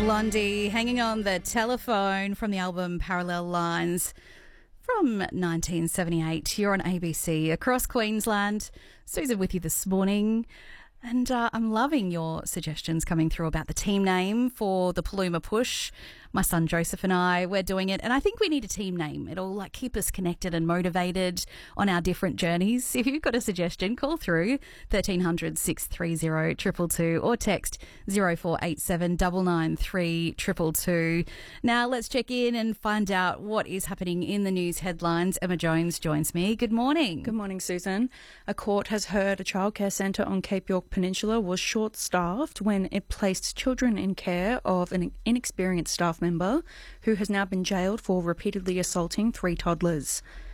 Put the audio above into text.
Blondie hanging on the telephone from the album Parallel Lines from 1978. You're on ABC across Queensland. Susan with you this morning. And I'm loving your suggestions coming through about the team name for the Paluma Push. My son Joseph and I, we're doing it. And I think we need a team name. It'll keep us connected and motivated on our different journeys. If you've got a suggestion, call through 1300 630 222 or text 0487 993 222. Now let's check in and find out what is happening in the news headlines. Emma Jones joins me. Good morning. Good morning, Susan. A court has heard a childcare centre on Cape York Peninsula was short-staffed when it placed children in care of an inexperienced staff member who has now been jailed for repeatedly assaulting 3 toddlers.